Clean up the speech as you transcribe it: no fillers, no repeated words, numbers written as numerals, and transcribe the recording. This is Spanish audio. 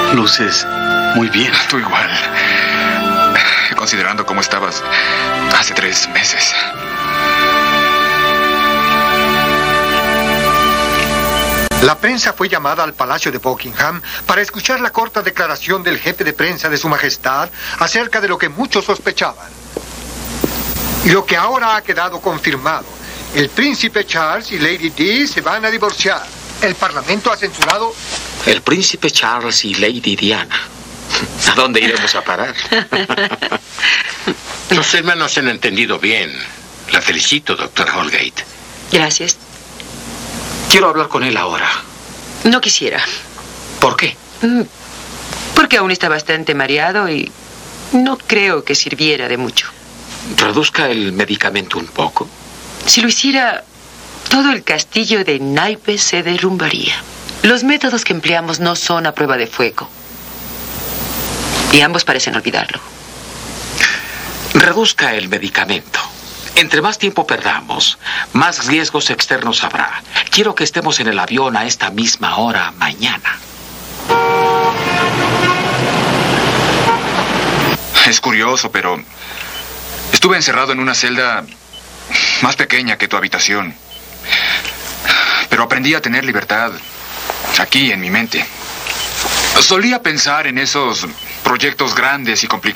Luces muy bien. Tú igual. Considerando cómo estabas hace 3 meses. La prensa fue llamada al Palacio de Buckingham para escuchar la corta declaración del jefe de prensa de Su Majestad acerca de lo que muchos sospechaban. Y lo que ahora ha quedado confirmado. El príncipe Charles y Lady Di se van a divorciar. El Parlamento ha censurado... El príncipe Charles y Lady Diana. ¿A dónde iremos a parar? Los hermanos se han entendido bien. La felicito, doctor Holgate. Gracias. Quiero hablar con él ahora. No quisiera. ¿Por qué? Porque aún está bastante mareado y no creo que sirviera de mucho. Reduzca el medicamento un poco. Si lo hiciera, todo el castillo de naipes se derrumbaría. Los métodos que empleamos no son a prueba de fuego. Y ambos parecen olvidarlo. Reduzca el medicamento. Entre más tiempo perdamos, más riesgos externos habrá. Quiero que estemos en el avión a esta misma hora mañana. Es curioso, pero estuve encerrado en una celda más pequeña que tu habitación. Pero aprendí a tener libertad aquí en mi mente. Solía pensar en esos proyectos grandes y complicados